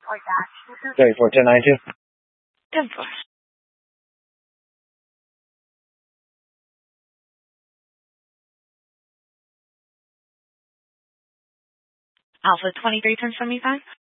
34, 1092. 10-4. Alpha 23 turns from me 5.